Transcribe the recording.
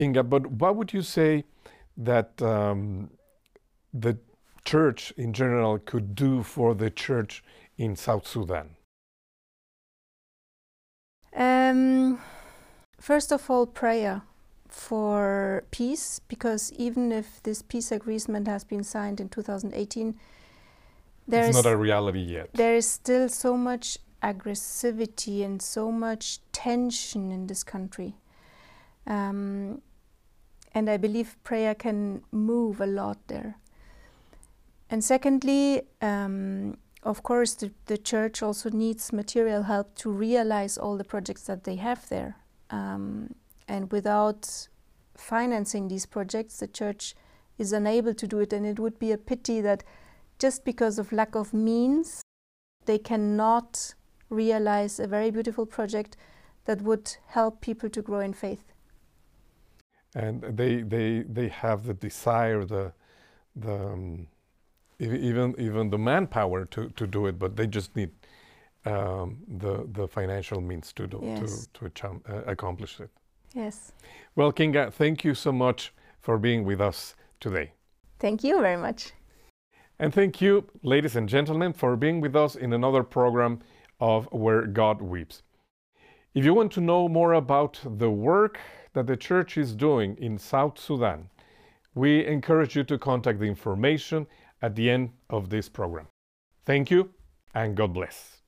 Inga, but what would you say that the church in general could do for the church in South Sudan? First of all, prayer for peace, because even if this peace agreement has been signed in 2018, it's not a reality yet. There is still so much aggressivity and so much tension in this country. And I believe prayer can move a lot there. And secondly, of course, the church also needs material help to realize all the projects that they have there. And without financing these projects, the church is unable to do it. And it would be a pity that just because of lack of means, they cannot realize a very beautiful project that would help people to grow in faith. And they have the desire, even the manpower to do it, but they just need the financial means to accomplish it. Yes. Well, Kinga, thank you so much for being with us today. Thank you very much. And thank you, ladies and gentlemen, for being with us in another program of Where God Weeps. If you want to know more about the work that the church is doing in South Sudan, we encourage you to contact the information at the end of this program. Thank you, and God bless.